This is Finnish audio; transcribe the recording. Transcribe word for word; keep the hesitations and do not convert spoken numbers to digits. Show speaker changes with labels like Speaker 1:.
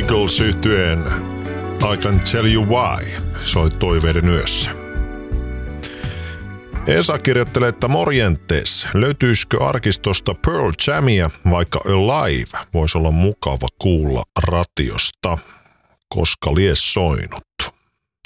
Speaker 1: Eagles yhtyeen I Can Tell You Why soi toiveiden yössä. Esa kirjoittelee, että morjentes, löytyisikö arkistosta Pearl Jamia, vaikka Alive voisi olla mukava kuulla ratiosta, koska lies soinut.